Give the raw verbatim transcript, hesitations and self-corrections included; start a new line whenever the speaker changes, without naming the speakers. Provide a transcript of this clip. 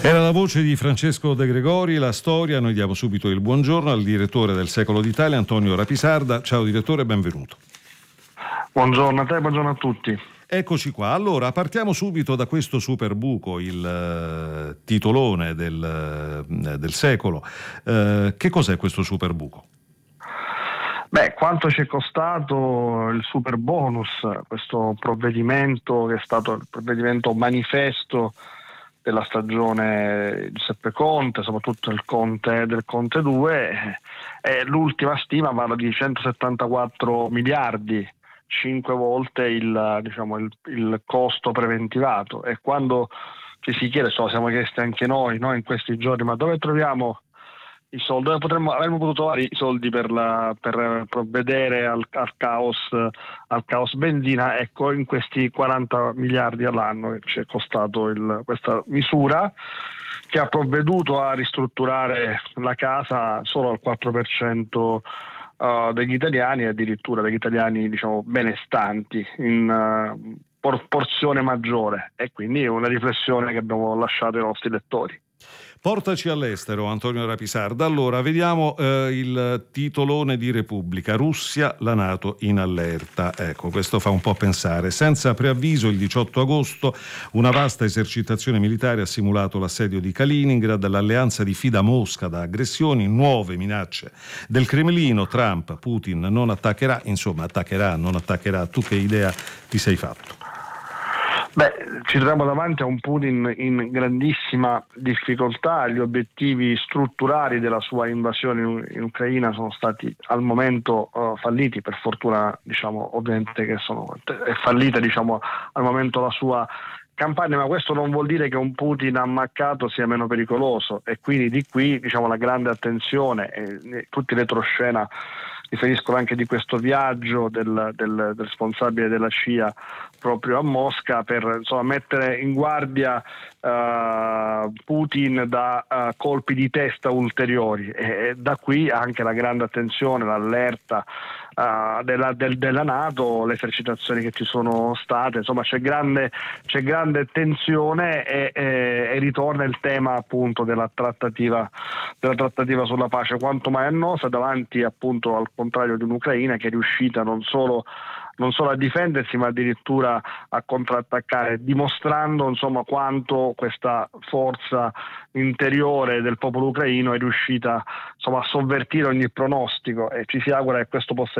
Era la voce di Francesco De Gregori, la storia. Noi diamo subito il buongiorno al direttore del Secolo d'Italia, Antonio Rapisarda. Ciao direttore, benvenuto.
Buongiorno a te, buongiorno a tutti.
Eccoci qua. Allora, partiamo subito da questo superbuco, il uh, titolone del, uh, del secolo. Uh, che cos'è questo superbuco?
Beh, quanto ci è costato il super bonus, questo provvedimento che è stato il provvedimento manifesto della stagione Giuseppe Conte, soprattutto il Conte del Conte due, e l'ultima stima parla di centosettantaquattro miliardi, cinque volte il, diciamo, il, il costo preventivato. E quando ci si chiede, so, siamo chiesti anche noi, noi in questi giorni, ma dove troviamo i soldi? Dove potremmo, avremmo potuto trovare i soldi per, la, per provvedere al, al caos al caos benzina? Ecco, in questi quaranta miliardi all'anno che ci è costato il, questa misura, che ha provveduto a ristrutturare la casa solo al quattro per cento uh, degli italiani, e addirittura degli italiani, diciamo, benestanti in uh, por- porzione maggiore. E quindi è una riflessione che abbiamo lasciato ai nostri lettori.
Portaci all'estero, Antonio Rapisarda. Allora, vediamo eh, il titolone di Repubblica. Russia, la NATO in allerta. Ecco, questo fa un po' pensare. Senza preavviso, il diciotto agosto, una vasta esercitazione militare ha simulato l'assedio di Kaliningrad. L'alleanza diffida Mosca da aggressioni, nuove minacce del Cremlino. Trump, Putin non attaccherà, insomma, attaccherà, non attaccherà. Tu che idea ti sei fatto?
Beh, ci troviamo davanti a un Putin in grandissima difficoltà. Gli obiettivi strutturali della sua invasione in, in Ucraina sono stati al momento uh, falliti. Per fortuna, diciamo, ovviamente che sono è fallita, diciamo, al momento la sua campagna, ma questo non vuol dire che un Putin ammaccato sia meno pericoloso, e quindi di qui, diciamo, la grande attenzione e tutti retroscena riferiscono anche di questo viaggio del, del, del responsabile della C I A proprio a Mosca, per, insomma, mettere in guardia uh, Putin da uh, colpi di testa ulteriori, e, e da qui anche la grande attenzione, l'allerta uh, della, del, della NATO, le esercitazioni che ci sono state. Insomma, c'è grande, c'è grande tensione e, e, e ritorna il tema appunto della trattativa della trattativa sulla pace, quanto mai annosa, davanti appunto al contrario di un'Ucraina che è riuscita non solo non solo a difendersi, ma addirittura a contrattaccare, dimostrando, insomma, quanto questa forza interiore del popolo ucraino è riuscita, insomma, a sovvertire ogni pronostico, e ci si augura che questo possa